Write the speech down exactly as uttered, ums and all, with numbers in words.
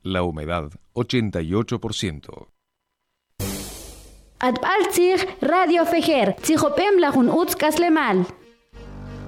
La humedad, ochenta y ocho por ciento. Atbaltzig Radio Fejer, Tzijopem Lajun Utz Kaslemal.